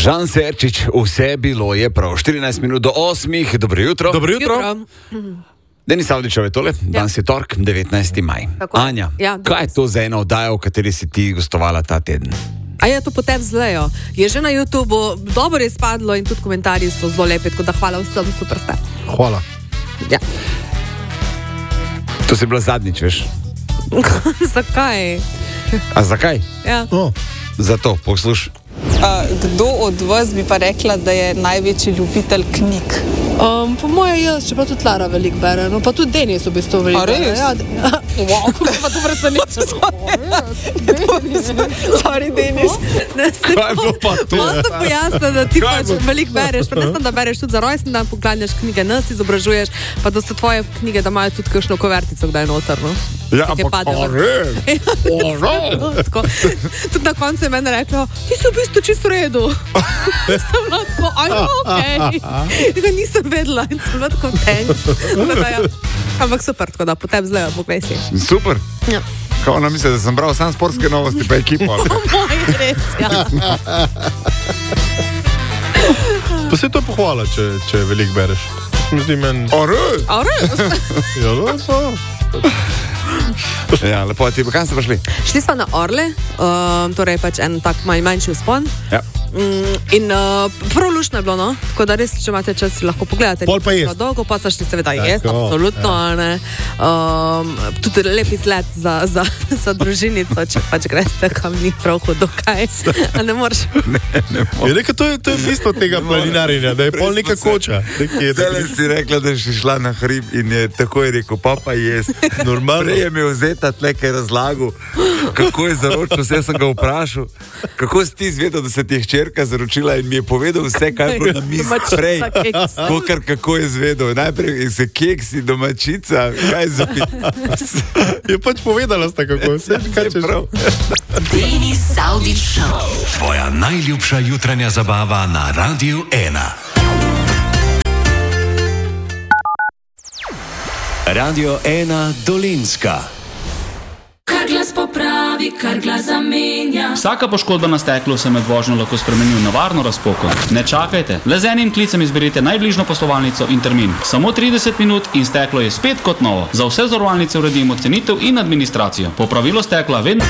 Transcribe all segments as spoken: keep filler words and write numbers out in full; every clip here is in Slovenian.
Žan Serčič, vse bilo je prav. štirinajst minut do osmih, dobro jutro. Dobro jutro. Denis Avdićev je tole, danes je torek, devetnajsti maj. Tako. Anja, Ja, kaj je to za eno oddajo, v kateri si ti gostovala ta teden? A je to potem zlejo? Je že na YouTubu, dobro je spadlo in tudi komentarji so zelo lepi, tako da hvala vsem, super ste. Hvala. Ja. To si bila zadnjič, veš? Zakaj? A zakaj? Ja. Oh. Zato, posluš. A, kdo od vas bi pa rekla, da je največji ljubitelj knjig? Um, po moje jaz, čeprav tudi Lara veliko bere, no pa tudi Denis v bistvu veliko A res? bere. Ja, wow, pa to preseneča. Sorry, Denis. Kaj je bilo pa to? Malo sem pojasnila, da ti Kaj pač bo? veliko bereš, pa ne samo, da bereš tudi za rojsten dan, poklanjaš knjige, nas izobražuješ, pa da so tvoje knjige, da imajo tudi kakšno kovertico, kdaj noter, no. Ja, Take ampak, pade a ven. res? O, no. Tako. Tudi na koncu je meni rekla, ti si v bistvu čisto v redu. Sem bila tako, aj, okej. Tega nisem vedela in sem bila tako tenk. Ja. Ampak super, tako da potem zlejo, poglej si. Super. Ja. Kao ona misli, da sem bral sam sportske novosti, pa ekipo. ali? Moj res, ja. Pa se to pohvala, če, če veliko bereš. Zdi meni. A res? A res? Ja, no, pa. Ja, lepo, ti pa kam ste pa šli? Šli smo na Orle, um, torej pač en tak manj, manjši vzpon. Ja. Mm, in uh, prav luštno je bilo, no? Tako da res, če imate čas, si lahko pogledate. Pol pa Ni jest. bilo dolgo, pa so šli seveda Tako, jesti, absolutno. ja. Ne? Um, tudi lep izlet za, za, za družinico, če pač greste, kam ni prav hudo, kaj. A ne moreš. Je rekel, to je, to je bistvo tega planinarjenja, da je pol neka koča. Nekje, Zdaj si rekla, da si šla na hrib in je tako je rekel, papa je Normalno. Prej je mi vzeta tle, kaj razlagal, kako je zaročil, vse sem ga vprašal, kako si ti izvedel, da se ti je hčerka zaročila in mi je povedal vse, kaj je bilo na mizi Domačica, prej. keks. Kokar, kako je izvedel. Najprej se keksi, domačica, kaj za Je pač povedala sta, kako se kaj češ. prav. Denis Avdić Show. Tvoja najljubša jutranja zabava na Radiu ena. Radio ena Dolenjska. Kar glas popravi, kar glas zamenja. Vsaka poškodba na steklu se med vožnjo lahko spremeni v nevarno razpoko. Ne čakajte. Le z enim klicem izberite najbližjo poslovalnico in termin. Samo trideset minut in steklo je spet kot novo. Za vse zavarovalnice uredimo cenitev in administracijo. Popravilo stekla vedno.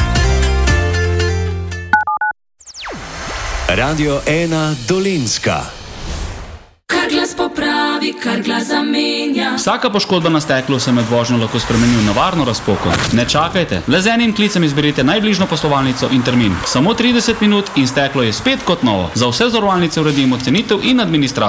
Radio ena Dolenjska. Kar glas popravi, kar glas zamenja. Vsaka poškodba na steklu se med vožnjo lahko spremeni v nevarno razpoko. Ne čakajte. Le z enim klicem izberite najbližjo poslovalnico in termin. Samo trideset minut in steklo je spet kot novo. Za vse zavarovalnice uredimo cenitev in administracijo.